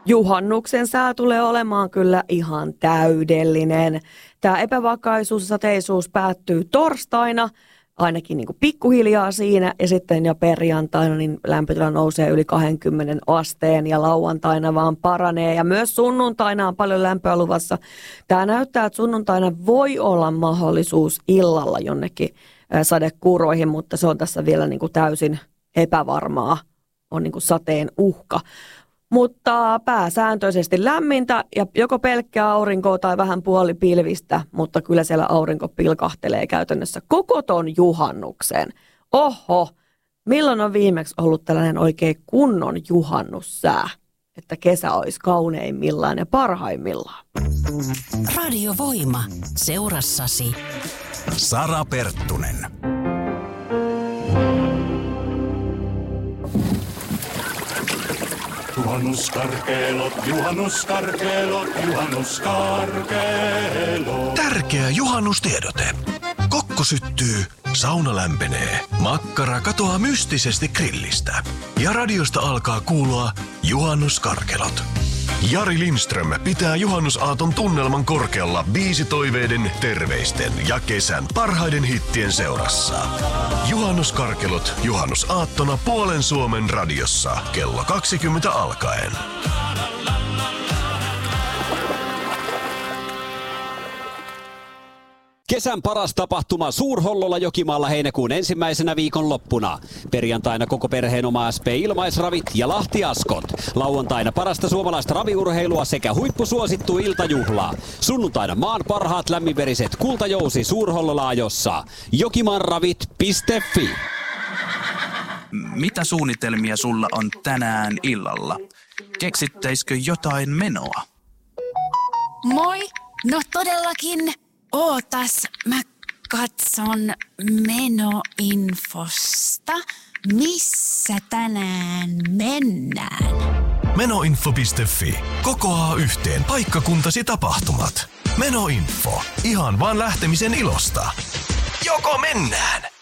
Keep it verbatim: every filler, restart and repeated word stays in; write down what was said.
Juhannuksen sää tulee olemaan kyllä ihan täydellinen. Tämä epävakaisuus ja sateisuus päättyy torstaina, ainakin niin kuin pikkuhiljaa siinä, ja sitten jo perjantaina niin lämpötila nousee yli kaksikymmentä asteen ja lauantaina vaan paranee. Ja myös sunnuntaina on paljon lämpöä luvassa. Tämä näyttää, että sunnuntaina voi olla mahdollisuus illalla jonnekin sadekuuroihin, mutta se on tässä vielä niin kuin täysin epävarmaa. On niin kuin sateen uhka. Mutta pääsääntöisesti lämmintä ja joko pelkkää aurinkoa tai vähän puolipilvistä, mutta kyllä siellä aurinko pilkahtelee käytännössä koko ton juhannuksen. Oho, milloin on viimeksi ollut tällainen oikein kunnon juhannussää, että kesä olisi kauneimmillaan ja parhaimmillaan? Radio Voima, seurassasi Sara Perttunen. Juhannuskarkeelot, juhannuskarkeelot, juhannuskarkeelot. Tärkeä juhannustiedote. Kokko syttyy, sauna lämpenee, makkara katoaa mystisesti grillistä ja radiosta alkaa kuulua juhannuskarkelot. Jari Lindström pitää juhannusaaton tunnelman korkealla biisitoiveiden, terveisten ja kesän parhaiden hittien seurassa. Juhannuskarkelot juhannusaattona puolen Suomen radiossa kello kaksikymmentä alkaen. Kesän paras tapahtuma Suur-Hollolla Jokimaalla heinäkuun ensimmäisenä viikonloppuna. Perjantaina koko perheen oma S P Ilmaisravit ja Lahti-askot. Lauantaina parasta suomalaista raviurheilua sekä huippusuosittu iltajuhla. Sunnuntaina maan parhaat lämminveriset kultajousi Suur-Hollolla-ajossa. jokimaanravit piste fi. Mitä suunnitelmia sulla on tänään illalla? Keksittäisikö jotain menoa? Moi, no todellakin. Ootas, mä katson menoinfosta, missä tänään mennään. Menoinfo piste fi. Kokoaa yhteen paikkakuntasi tapahtumat. Menoinfo. Ihan vaan lähtemisen ilosta. Joko mennään?